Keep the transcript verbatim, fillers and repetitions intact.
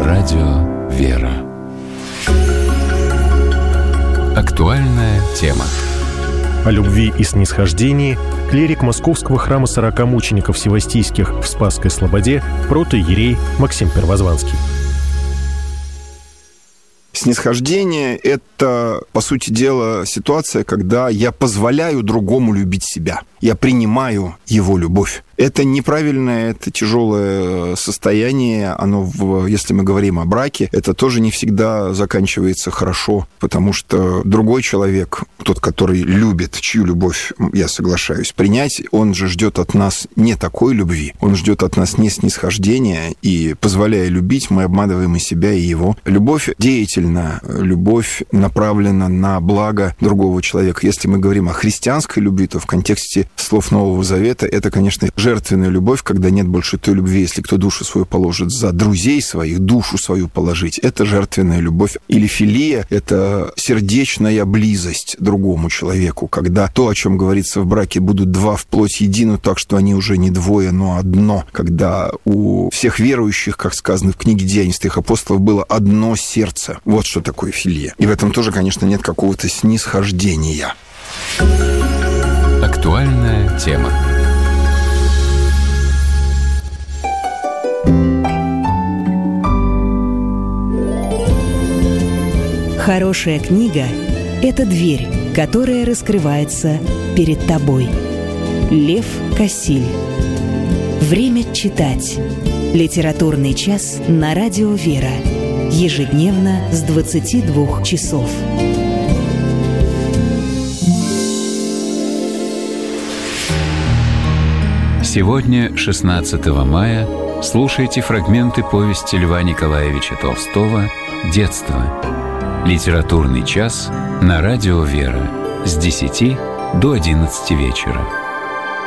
Радио «Вера». Актуальная тема. О любви и снисхождении клирик Московского храма сорока мучеников севастийских в Спасской Слободе протоиерей Максим Первозванский. Снисхождение — это, по сути дела, ситуация, когда я позволяю другому любить себя. Я принимаю его любовь. Это неправильное, это тяжелое состояние. Оно, в, если мы говорим о браке, это тоже не всегда заканчивается хорошо, потому что другой человек, тот, который любит, чью любовь, я соглашаюсь, принять, он же ждет от нас не такой любви, он ждет от нас не снисхождения, и, позволяя любить, мы обманываем и себя, и его. Любовь деятельна, любовь направлена на благо другого человека. Если мы говорим о христианской любви, то в контексте слов Нового Завета это, конечно, жертвенная любовь, когда нет больше той любви, если кто душу свою положит за друзей своих, душу свою положить. Это жертвенная любовь. Или филия — это сердечная близость другому человеку, когда то, о чем говорится в браке, будут два вплоть едино, так что они уже не двое, но одно. Когда у всех верующих, как сказано в книге «Деяний святых апостолов», было одно сердце. Вот что такое филия. И в этом тоже, конечно, нет какого-то снисхождения. Актуальная тема. Хорошая книга – это дверь, которая раскрывается перед тобой. Лев Кассиль. Время читать. Литературный час на радио «Вера». Ежедневно с двадцати двух часов. Сегодня, шестнадцатого мая, слушайте фрагменты повести Льва Николаевича Толстого «Детство». Литературный час на радио «Вера» с десяти до одиннадцати вечера.